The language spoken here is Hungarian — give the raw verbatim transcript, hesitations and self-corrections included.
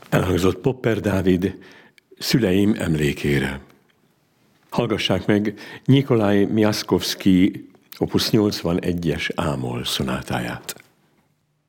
Elhangzott Popper Dávid Szüleim emlékére. Hallgassák meg Nyikolaj Miaszkowski opus nyolcvanegyes ámol szonátáját.